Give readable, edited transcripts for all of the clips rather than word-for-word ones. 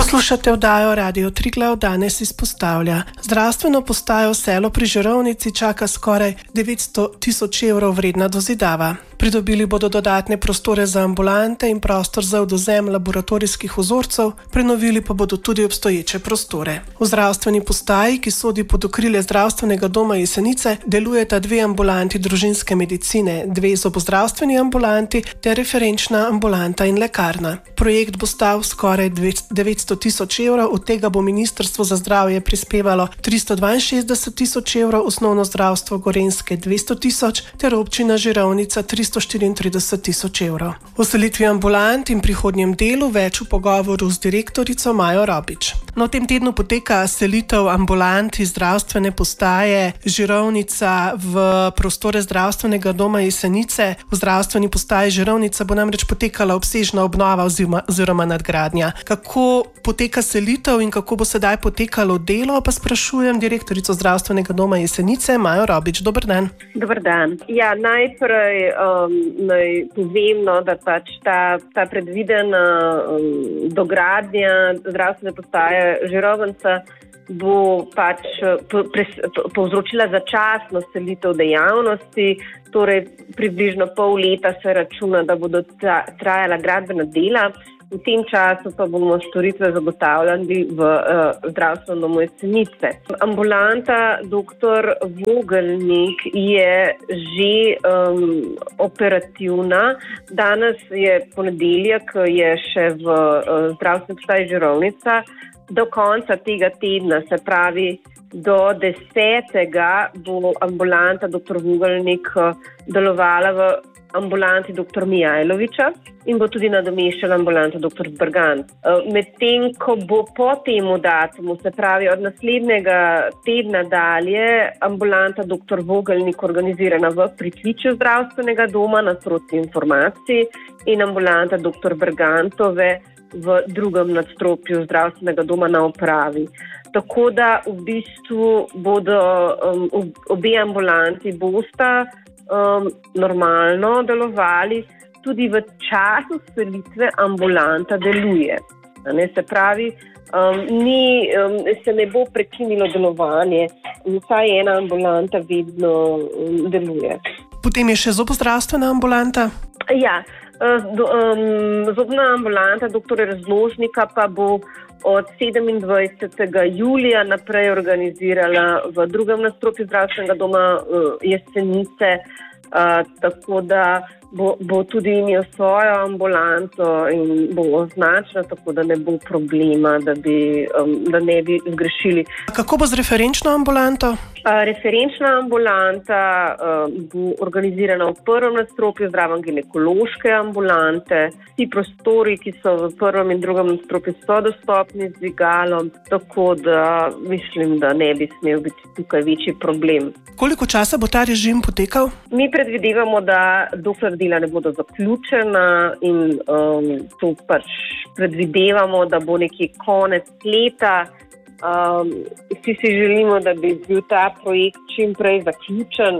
Poslušate oddajo Radio Triglav, danes izpostavlja. Zdravstveno postajo Selo pri Žirovnici čaka skoraj 900 000 evrov vredna dozidava. Pridobili bodo dodatne prostore za ambulante in prostor za odvzem laboratorijskih vzorcev, prenovili pa bodo tudi obstoječe prostore. V zdravstveni postaji, ki sodi pod okrilje Zdravstvenega doma Jesenice, delujeta 2 ambulanti družinske medicine, 2 zobozdravstveni ambulanti ter referenčna ambulanta in lekarna. Projekt bo stal skoraj 900 000 evrov, od tega bo Ministrstvo za zdravje prispevalo 362 000 evrov, osnovno zdravstvo Gorenjske 200 000 ter občina Žirovnica 334 000 evrov. O selitvi ambulant in prihodnjem delu več v pogovoru z direktorico Majo Robič. V tem tednu poteka selitev ambulant iz zdravstvene postaje Žirovnica v prostore Zdravstvenega doma Jesenice. V zdravstveni postaji Žirovnica bo namreč potekala obsežna obnova oziroma nadgradnja. Kako poteka selitev in kako bo sedaj potekalo delo, pa sprašujem direktorico Zdravstvenega doma Jesenice Majo Robič. Dober dan. Dober dan. Ja, najprej naj povem, da pač ta predvidena dogradnja zdravstvene postaje Žirovnica bo pač povzročila začasno selitev dejavnosti, torej približno pol leta se računa, da bodo trajala gradbena dela. V tem času pa bomo storitve zagotavljali v Zdravstvenem domu Jesenice. Ambulanta dr. Vogelnik je že operativna. Danes je ponedeljek, je še v Zdravstveni postaji Žirovnica. Do konca tega tedna, se pravi do 10. bo ambulanta dr. Vogelnik delovala v ambulanti dr. Mijajloviča in bo tudi nadomeščala ambulanta dr. Bergant. Medtem, ko bo po temu datumu, se pravi od naslednjega tedna dalje, ambulanta dr. Vogelnik organizirana v pritličju zdravstvenega doma na sproti informacij in ambulanta dr. Bergantove v drugem nadstropju zdravstvenega doma na upravi. Tako da v bistvu bodo obe ambulanti bosta normalno delovali, tudi v času selitve ambulanta deluje. Se pravi, se ne bo prekinilo delovanje, vsaj ena ambulanta vedno deluje. Potem je še zobozdravstvena ambulanta? Ja, zobna ambulanta dr. Razložnika pa bo od 27. julija naprej organizirala v drugem nadstropju zdravstvenega doma Jesenice, tako da bo tudi imel svojo ambulanto in bo označena, tako da ne bo problema, da ne bi zgrešili. Kako bo z referenčno ambulanto? Referenčna ambulanta bo organizirana v prvem nadstropju zraven ginekološke ambulante. Ti prostori, ki so v prvem in drugem nadstropju, so dostopni z dvigalom, tako da mislim, da ne bi smel biti tukaj večji problem. Koliko časa bo ta režim potekal? Mi predvidevamo, da dokler dela ne bodo zaključena in to pač predvidevamo, da bo nekje konec leta. Vsi si želimo, da bi bil ta projekt čim prej zaključen.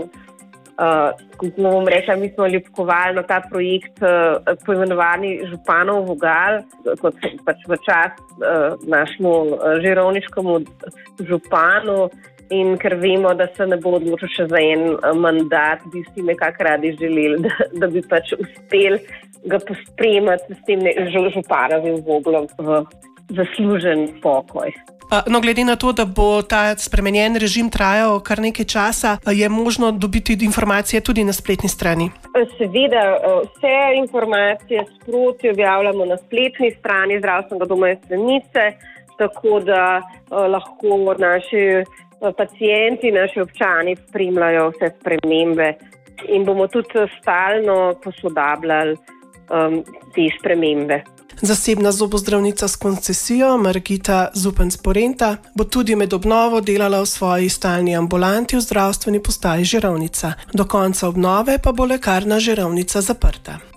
Bom rekla, mi smo ljubkovali na ta projekt poimenovani Županov vogal, kot pač v čast našemu žirovniškemu županu. In ker vemo, da se ne bo odločil še za en mandat, bi vsi nekako radi želeli, da bi pač uspeli ga pospremati s tem županovim voglom v zaslužen pokoj. No, glede na to, da bo ta spremenjen režim trajal kar nekaj časa, je možno dobiti informacije tudi na spletni strani? Seveda, vse informacije sproti objavljamo na spletni strani Zdravstvenega doma Jesenice, tako da lahko naši pacienti, naši občani spremljajo vse spremembe in bomo tudi stalno posodabljali te spremembe. Zasebna zobozdravnica s koncesijo Margita Zupanc-Porenta bo tudi med obnovo delala v svoji stalni ambulanti v zdravstveni postaji Žirovnica. Do konca obnove pa bo lekarna Žirovnica zaprta.